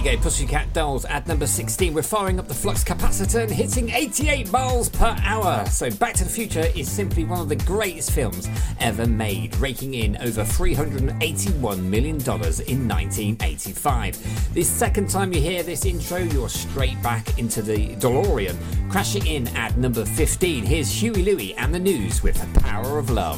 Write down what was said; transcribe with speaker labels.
Speaker 1: go, Pussycat Dolls at number 16. We're firing up the flux capacitor and hitting 88 miles per hour. So Back to the Future is simply one of the greatest films ever made, raking in over $381 million in 1985. The second time you hear this intro, you're straight back into the DeLorean. Crashing in at number 15, here's Huey Lewis and the News with The Power of Love.